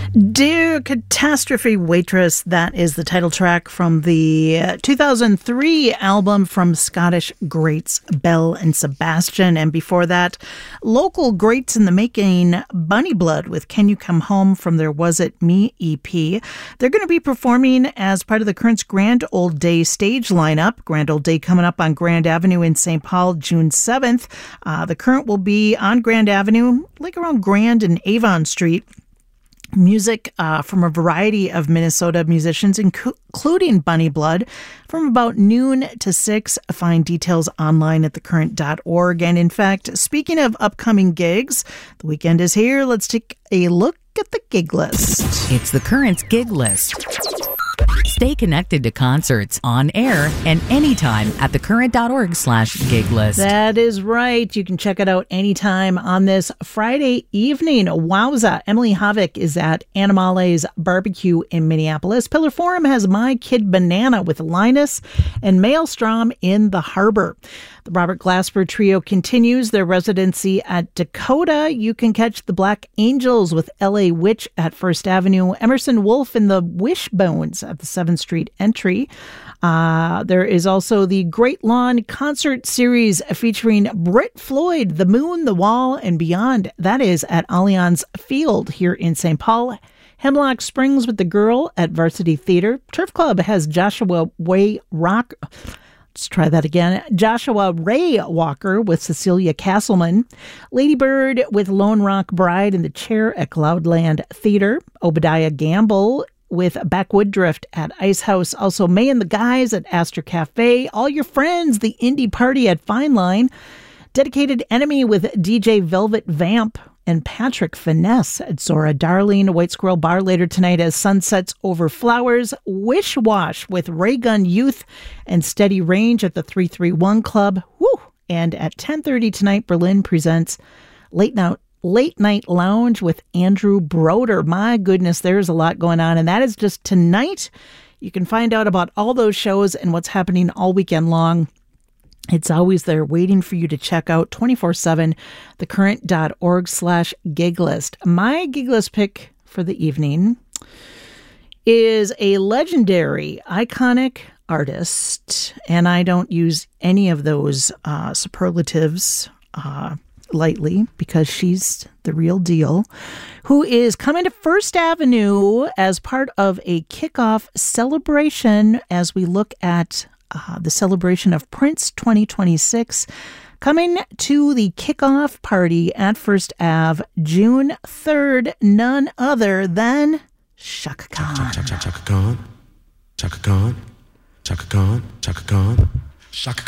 Dear Catastrophe Waitress, that is the title track from the 2003 album from Scottish greats Belle and Sebastian. And before that, local greats in the making, Bunny Blood with Can You Come Home from their Was It Me EP. They're going to be performing as part of the Current's Grand Old Day stage lineup. Grand Old Day coming up on Grand Avenue in St. Paul, June 7th. The Current will be on Grand Avenue, like around Grand and Avon Street. Music from a variety of Minnesota musicians, including Bunny Blood, from about noon to 6. Find details online at thecurrent.org. And in fact, speaking of upcoming gigs, the weekend is here. Let's take a look at the gig list. It's the Current's gig list. Stay connected to concerts on air and anytime at thecurrent.org/gig list. That is right. You can check it out anytime on this Friday evening. Wowza. Emily Havik is at Animale's Barbecue in Minneapolis. Pillar Forum has My Kid Banana with Linus and Maelstrom in the Harbor. The Robert Glasper Trio continues their residency at Dakota. You can catch the Black Angels with L.A. Witch at First Avenue. Emerson Wolf and the Wishbones at the 7th Street entry. There is also the Great Lawn Concert Series featuring Brit Floyd, The Moon, The Wall, and Beyond. That is at Allianz Field here in St. Paul. Hemlock Springs with The Girl at Varsity Theater. Turf Club has Joshua Ray Walker with Cecilia Castleman. Ladybird with Lone Rock Bride in the Chair at Cloudland Theater. Obadiah Gamble with Backwood Drift at Ice House. Also May and the Guys at Astor Cafe. All Your Friends, the Indie Party at Fine Line. Dedicated Enemy with DJ Velvet Vamp and Patrick Finesse at Zora Darling. White Squirrel Bar later tonight as Sunsets Over Flowers. Wish Wash with Ray Gun Youth and Steady Range at the 331 Club. Woo! And at 10:30 tonight, Berlin presents Late Night Lounge with Andrew Broder. My goodness, there's a lot going on, and that is just tonight. You can find out about all those shows and what's happening all weekend long. It's always there waiting for you to check out 24/7, thecurrent.org/gig list. My gig list pick for the evening is a legendary, iconic artist, and I don't use any of those superlatives lightly because she's the real deal, who is coming to First Avenue as part of a kickoff celebration as we look at the celebration of Prince 2026, coming to the kickoff party at First Ave, June 3rd, none other than Chaka Khan. Chaka Khan, Chaka Khan, Chaka Khan, Chaka Khan, Chaka Khan, Chaka